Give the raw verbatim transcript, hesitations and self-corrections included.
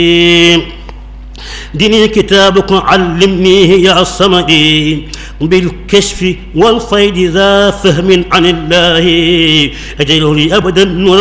ديني كتابك علمنيه يا الصمد بالكشف والفيض ذا فهم عن الله أجعله لي أبدا